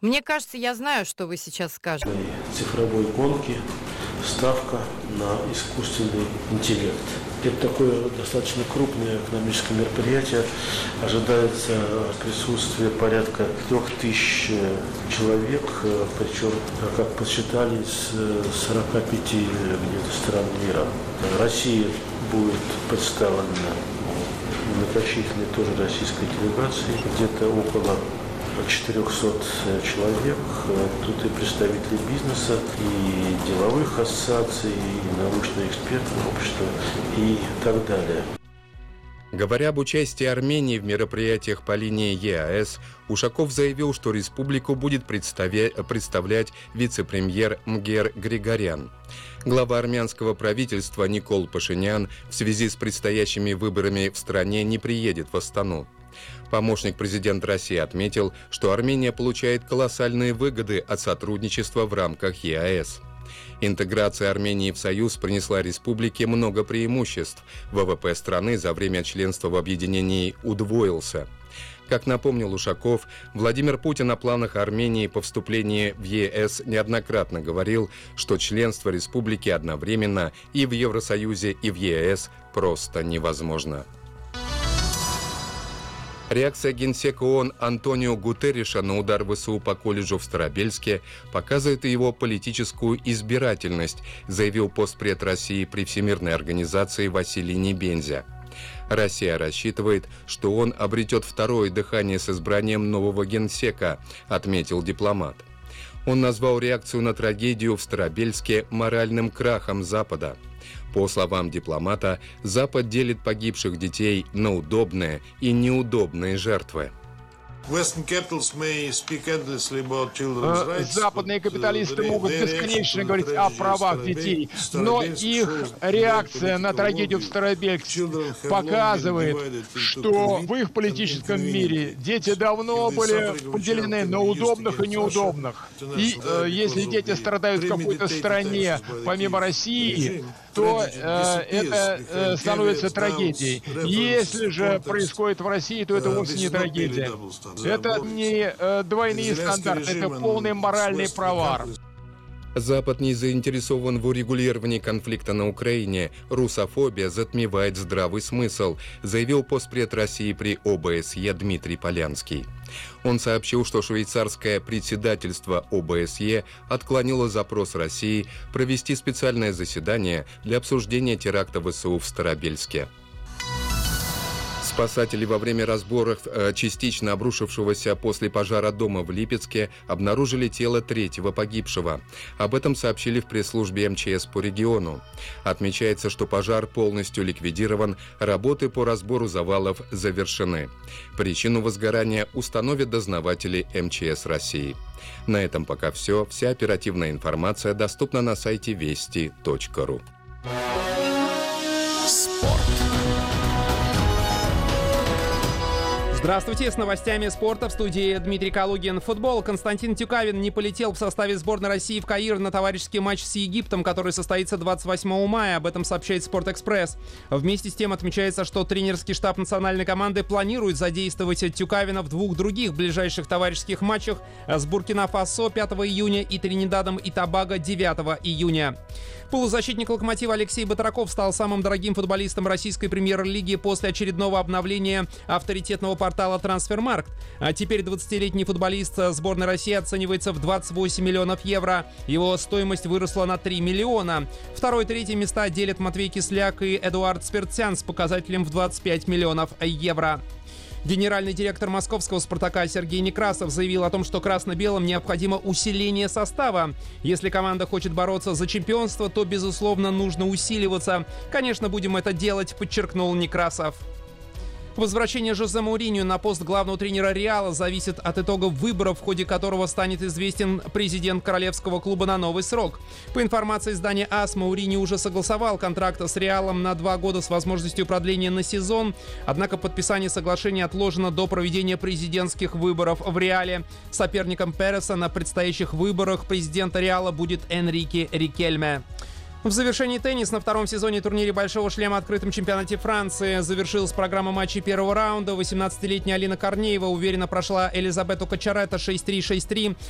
Мне кажется, я знаю, что вы сейчас скажете. Цифровой гонки, ставка на искусственный интеллект. Это такое достаточно крупное экономическое мероприятие. Ожидается присутствие порядка 3000 человек, причем, как посчитали, из 45 где-то стран мира. Россия будет представлена многочисленной тоже российской делегацией, где-то около 400 человек. Тут и представители бизнеса, и деловых ассоциаций, и научно-экспертного общества, и так далее. Говоря об участии Армении в мероприятиях по линии ЕАЭС, Ушаков заявил, что республику будет представлять вице-премьер Мгер Григорян. Глава армянского правительства Никол Пашинян в связи с предстоящими выборами в стране не приедет в Астану. Помощник президента России отметил, что Армения получает колоссальные выгоды от сотрудничества в рамках ЕАЭС. Интеграция Армении в Союз принесла республике много преимуществ. ВВП страны за время членства в объединении удвоился. Как напомнил Ушаков, Владимир Путин о планах Армении по вступлению в ЕС неоднократно говорил, что членство республики одновременно и в Евросоюзе, и в ЕС просто невозможно. Реакция генсека ООН Антонио Гутерриша на удар ВСУ по колледжу в Старобельске показывает его политическую избирательность, заявил постпред России при Всемирной организации Василий Небензя. Россия рассчитывает, что он обретет второе дыхание с избранием нового генсека, отметил дипломат. Он назвал реакцию на трагедию в Старобельске моральным крахом Запада. По словам дипломата, Запад делит погибших детей на удобные и неудобные жертвы. Западные капиталисты могут бесконечно говорить о правах детей, но их реакция на трагедию в Старобельске показывает, что в их политическом мире дети давно были поделены на удобных и неудобных. И если дети страдают в какой-то стране, помимо России, то это становится трагедией. Если же происходит в России, то это вовсе не трагедия. Это не двойные стандарты, это полный моральный провал. Запад не заинтересован в урегулировании конфликта на Украине. Русофобия затмевает здравый смысл, заявил постпред России при ОБСЕ Дмитрий Полянский. Он сообщил, что швейцарское председательство ОБСЕ отклонило запрос России провести специальное заседание для обсуждения теракта ВСУ в Старобельске. Спасатели во время разборов частично обрушившегося после пожара дома в Липецке обнаружили тело третьего погибшего. Об этом сообщили в пресс-службе МЧС по региону. Отмечается, что пожар полностью ликвидирован, работы по разбору завалов завершены. Причину возгорания установят дознаватели МЧС России. На этом пока все. Вся оперативная информация доступна на сайте вести.ру. Спорт. Здравствуйте, с новостями спорта в студии Дмитрий Калугин. Футбол. Константин Тюкавин не полетел в составе сборной России в Каир на товарищеский матч с Египтом, который состоится 28 мая. Об этом сообщает «Спортэкспресс». Вместе с тем отмечается, что тренерский штаб национальной команды планирует задействовать Тюкавина в двух других ближайших товарищеских матчах с Буркина-Фасо 5 июня и Тринидадом и Тобаго 9 июня. Полузащитник «Локомотива» Алексей Батраков стал самым дорогим футболистом российской премьер-лиги после очередного обновления авторитетного портала «Трансфермаркт». А теперь 20-летний футболист сборной России оценивается в 28 миллионов евро. Его стоимость выросла на 3 миллиона. Второе и третье места делят Матвей Кисляк и Эдуард Спиртсян с показателем в 25 миллионов евро. Генеральный директор московского «Спартака» Сергей Некрасов заявил о том, что красно-белым необходимо усиление состава. Если команда хочет бороться за чемпионство, то, безусловно, нужно усиливаться. Конечно, будем это делать, подчеркнул Некрасов. Возвращение Жозе Моуриньо на пост главного тренера «Реала» зависит от итогов выборов, в ходе которого станет известен президент королевского клуба на новый срок. По информации издания АС, Моуриньо уже согласовал контракт с «Реалом» на 2 года с возможностью продления на сезон. Однако подписание соглашения отложено до проведения президентских выборов в «Реале». Соперником Переса на предстоящих выборах президента «Реала» будет Энрике Рикельме. В завершении теннис. На втором сезоне турнире «Большого шлема» открытом чемпионате Франции завершилась программа матчей первого раунда. 18-летняя Алина Корнеева уверенно прошла Элизабету Качарета 6-3, 6-3.